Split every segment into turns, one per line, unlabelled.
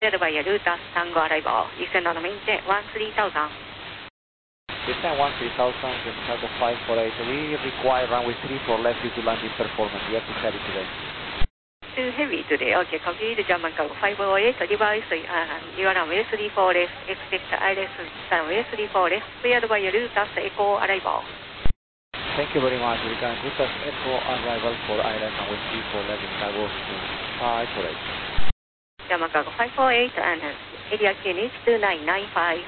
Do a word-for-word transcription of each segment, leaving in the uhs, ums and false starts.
Cleared by Yaruta, Tango arrival. Descend on the main jet, one three thousand.
Descend one three thousand, Chicago five four eight. We require runway three four left due to landing performance. We have to carry today.
Too heavy today. Okay, copy the German cargo five oh eight. Device, uh, your runway three four left. Expect I L S runway three four left. Cleared by Yaruta, Echo arrival.
Thank you very much. We can put us Echo arrival for I L S runway three four left in Chicago five four eight.
German cargo five four eight and area Q N H two nine nine five.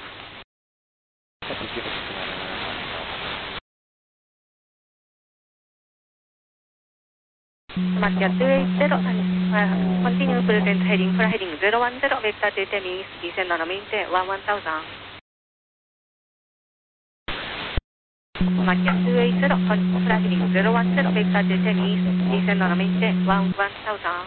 Matia two eight zero and uh, continue present heading for heading zero one zero. Vector data means descend on the main jet one one thousand. Matia two eight zero, continue for heading zero one zero. Vector data means descend on the main jet one one thousand.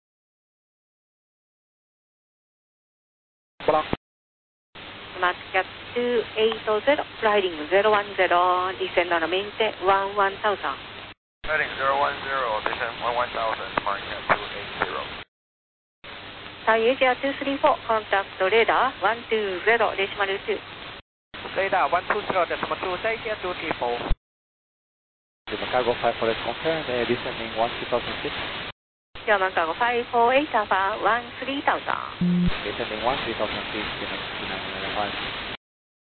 Matia two eight zero, heading zero one zero. Descend on the main jet one one thousand.
Heading zero one zero, descend one one thousand, Market two eight zero.
Thai Asia two three four, contact radar one two zero decimal two.
Radar one two zero decimal two, Thai Asia two three four.
Chicago five four eight confirmed, uh, descending one two thousand six.
German cargo five four eight, Alpha one three thousand.
Descending one three thousand six, Phoenix two nine nine five.